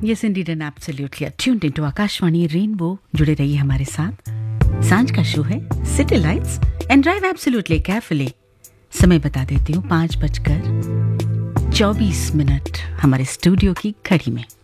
Yes, indeed, and absolutely. Tuned into Akashvani rainbow. जुड़े रहिए हमारे साथ. सांझ का शो है city lights and drive absolutely carefully. समय बता देती हूँ 5:24 हमारे स्टूडियो की घड़ी में.